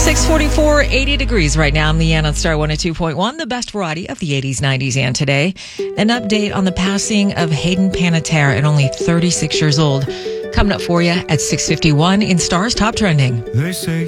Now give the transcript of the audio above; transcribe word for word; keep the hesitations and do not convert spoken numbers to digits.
six forty-four, eighty degrees right now. I'm Leanne on Star one oh two point one, the best variety of the eighties, nineties, and today. An update on the passing of Hayden Panettiere at only thirty-six years old. Coming up for you at six fifty-one in Star's Top Trending. They say